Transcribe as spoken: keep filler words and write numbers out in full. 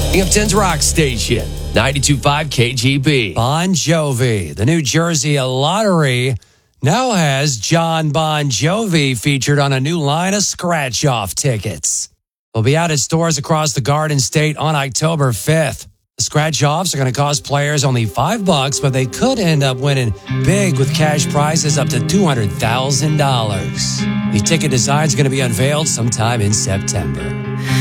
Binghamton's Rock Station, ninety-two point five K G B. Bon Jovi, the New Jersey Lottery, now has John Bon Jovi featured on a new line of scratch-off tickets. They'll be out at stores across the Garden State on October fifth. The scratch-offs are going to cost players only five bucks, but they could end up winning big with cash prizes up to two hundred thousand dollars. The ticket design is going to be unveiled sometime in September.